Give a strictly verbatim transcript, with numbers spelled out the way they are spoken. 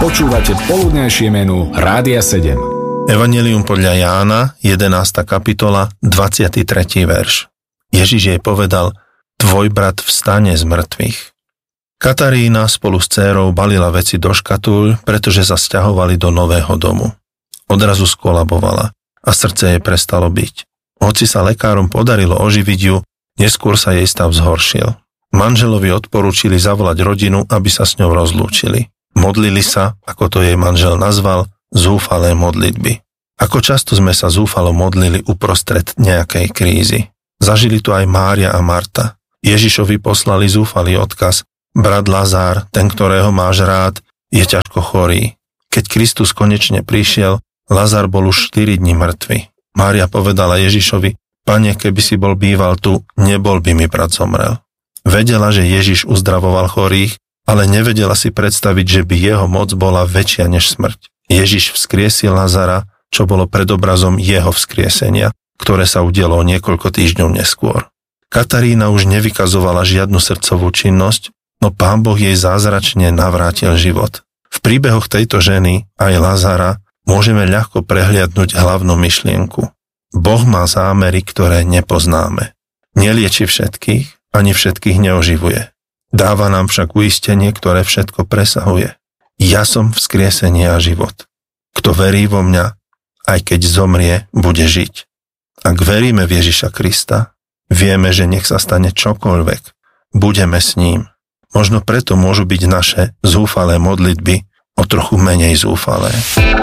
Počúvate poludnejšie menu Rádia sedem. Evanjelium podľa Jána, jedenásta kapitola, dvadsiaty tretí verš. Ježiš jej povedal: Tvoj brat vstane z mŕtvych. Katarína spolu s dcérou balila veci do škatúľ, pretože sa sťahovali do nového domu. Odrazu skolabovala a srdce jej prestalo biť. Hoci sa lekárom podarilo oživiť ju, neskôr sa jej stav zhoršil. Manželovi odporúčili zavolať rodinu, aby sa s ňou rozlúčili. Modlili sa, ako to jej manžel nazval, zúfalé modlitby. Ako často sme sa zúfalo modlili uprostred nejakej krízy. Zažili to aj Mária a Marta. Ježišovi poslali zúfalý odkaz: brat Lazár, ten, ktorého máš rád, je ťažko chorý. Keď Kristus konečne prišiel, Lazár bol už štyri dni mŕtvy. Mária povedala Ježišovi: Pane, keby si bol býval tu, nebol by mi brat zomrel. Vedela, že Ježiš uzdravoval chorých, ale nevedela si predstaviť, že by jeho moc bola väčšia než smrť. Ježiš vzkriesil Lazara, čo bolo predobrazom jeho vzkriesenia, ktoré sa udialo niekoľko týždňov neskôr. Katarína už nevykazovala žiadnu srdcovú činnosť, no Pán Boh jej zázračne navrátil život. V príbehoch tejto ženy, aj Lazara, môžeme ľahko prehliadnúť hlavnú myšlienku. Boh má zámery, ktoré nepoznáme. Nelieči všetkých, ani všetkých neoživuje. Dáva nám však uistenie, ktoré všetko presahuje. Ja som vzkriesenie a život. Kto verí vo mňa, aj keď zomrie, bude žiť. Ak veríme v Ježiša Krista, vieme, že nech sa stane čokoľvek, budeme s ním. Možno preto môžu byť naše zúfalé modlitby o trochu menej zúfalé.